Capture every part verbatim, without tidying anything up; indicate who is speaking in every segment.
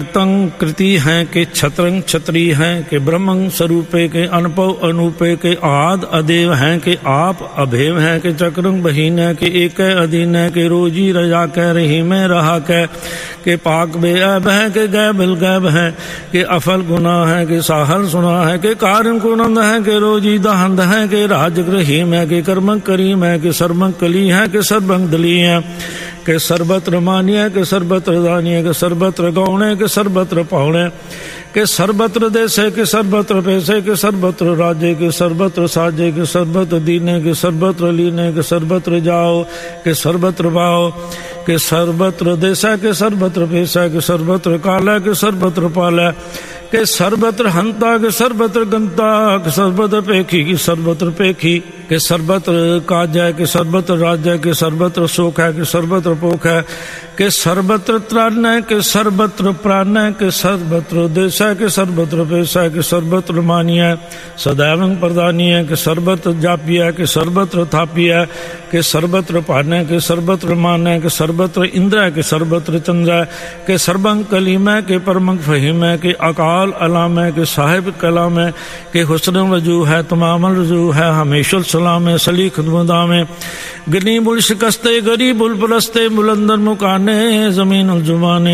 Speaker 1: तंग कृति हैं के छत्रंग छत्री हैं के ब्रह्मंग स्वरूपे के अनपव अनूपे के आद अदेव हैं के आप अभेव हैं के चक्रंग बहीन है के एक अधीन है के रोजी रजा कह रही में रहा कह के पाक बेअब है के गै बिल गैब है के अफल गुना है के साहल सुना है के कारण कुनंद है के रोजी दहंद है के राजग रहीम है के कर्मंग करीम है के सर्वंग कली है के सर्वंग दली है के सर्वत्र मान्य के सर्वत्र दानिय के सर्वत्र गौणे के सर्वत्र पौणे के सर्वत्र देशे के सर्वत्र पैसे के सर्वत्र राज्य के सर्वत्र साजे के सर्वत्र दीने के सर्वत्र लीने के सर्वत्र जाओ के सर्वत्र भाओ के सर्वत्र देशा के सर्वत्र पैसा के सर्वत्र काला के सर्वत्र पाला के सर्वत्र हंता के सर्वत्र गंता के सर्वत्र पेखी की सर्वत्र पेखी के सर्वत्र काजय के सर्वत्र राज्य के सर्वत्र शोक है के सर्वत्र पोख है के सर्वत्र त्राण है के सर्वत्र प्राण है के सर्वत्र देश है के सर्वत्र पैसा के सर्वत्र मानिय है सदैव प्रदानी है के सर्वत्र जापी है के सर्वत्र थापी है के सर्वत्र पान है के सर्वत्र मान है के सर्वत्र इंद्र है के सर्वत्र चंद्र है के सर्वंग कलीम है के परमंग फहीम है के अकाल अलाम है के साहिब कलाम है के हुस्न वजू है तमामल रजू है हमेशा सलाम है सली खुदमुदा में गनी बुल शिकस्ते गरी बुल पुलस्ते बुलंदर मुकाने जमीन उल जुबाने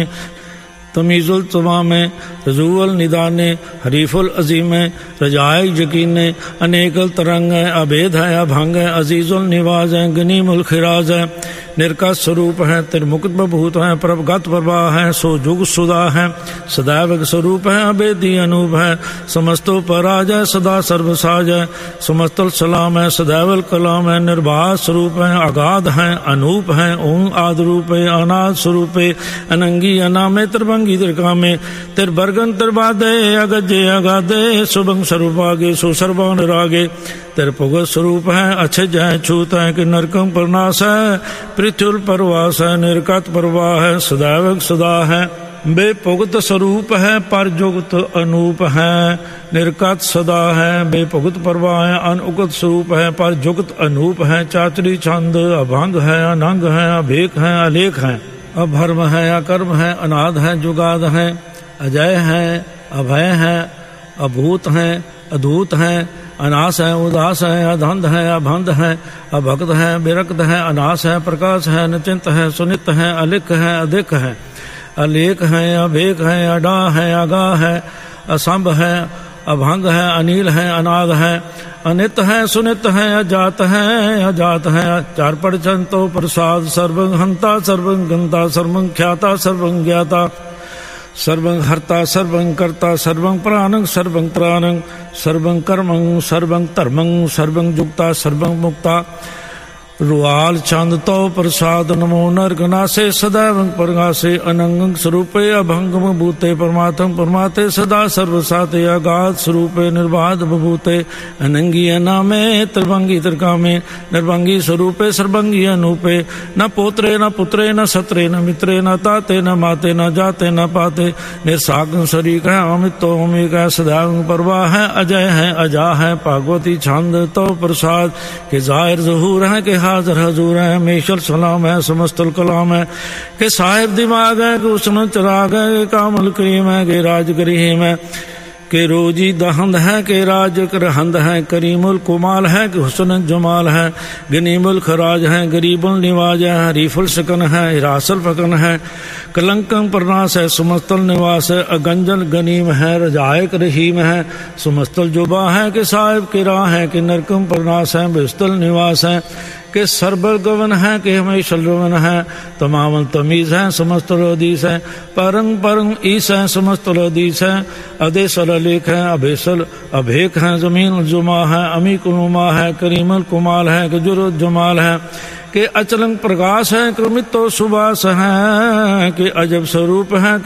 Speaker 1: तमीज़ुल तमामे रजूअल निदाने हरीफुल अजीमे रजाए यकीने अनेकल तरंग है अभेद है अभंग है अजीज़ुल निवाज है गनीमुल खिराज है निर्का स्वरूप है तिरमुक्त बभूत है प्रभगत प्रभा है सो जुग सुदा है सदैव स्वरूप है अभेदी अनूप है समस्तो पराज है सदा सर्वसाज है समस्तल सलाम है सदैवल कलाम है निर्बाध स्वरूप है अगाध है अनूप है ओं आद रूप है अनाद स्वरूप है अनंगी अनामे त्रिभंगी त्रिकामे तिरबर्गन तिरबादे अगजे अगाधे शुभंग स्वरूपागे सो सर्वान रागे तिरपुग स्वरूप है अच्छे जय छूत है कि नरकम परनाश है पृथ्वी परवास है निर्कत परवाह है सदैव सदा है बेपुगत स्वरूप है पर जुगत अनूप है निर्कत सदा है बेपुगत परवाह है अनउगत स्वरूप है पर जुगत अनूप है चातरी छंद अभंग है अनंग है अभेक है अलेख है अभर्म है अकर्म है अनाद है जुगाद है अजय है अभय है अभूत है अधूत है अनास है उदास है अधंध है अभंध है अभक्त है विरक्त है अनास है प्रकाश है निचिंत है सुनित है अलिख है अधिक है अलेख है अभेक है अडा है अगा है असंभ है अभंग है अनिल है अनाद है अनित है सुनित है अजात है अजात है चार परचंतो प्रसाद सर्वं हंता सर्वं गंता सर्वं ख्याता सर्वं ज्ञाता सर्वं हर्ता सर्वं कर्ता सर्वं प्राणं सर्वं त्राणं सर्वं कर्मं सर्वं धर्मं सर्वं जुक्ता सर्वं मुक्ता रुआल चांद तो प्रसाद नमो नरगनासे सदैव परगासे अनंग स्वरूपे अभंगम भूते परमात्म परमाते सदा सर्वसाते अगाध स्वरूपे निर्बाध बभूते अनंगी अनामे त्रिभंगी त्रिकामे निर्भंगी स्वरूपे सर्वंगी अनूपे न पोत्रे न पुत्रे न सत्रे न मित्रे न ताते न माते न जाते न पाते निर्साग शरीक है अमित तो अमिक है सदैव परवाह है अजय है अजा है भागवती छंद तो प्रसाद के जाहिर ज़हूर है के हाज़िर हजूर है मेशल सलाम है समस्तल कलाम है के साहिब दिमाग है के उसन चराग है के कामल करीम है के राज करीम है के रोजी दहंद है के राज करहंद है करीमुल कुमाल है कि हुस्न जमाल है गनीमुल खराज है गरीबुल निवाज है हरीफुल सकन है हिरासल फकन है कलंकम प्रनाश है सुमस्तल निवास है अगंजल गनीम है रजायक रहीम है सुमस्तल जुबा है कि साहिब किरा है कि नरकम प्रनाश है बेस्तल निवास है के सरबर गवन है कि हमेशा रवन है तमामल तमीज़ है समस्त हदीस है परंग परंग ईस है समस्त हदीस है अदेसल अलेख है अभेसल अभेक है जमीन जुमा है अमीकुलुमा है करीमल कुमाल है कि जुरुद जमाल है के अचलंग प्रकाश है क्रमित तो सुबास है कि अजब स्वरूप है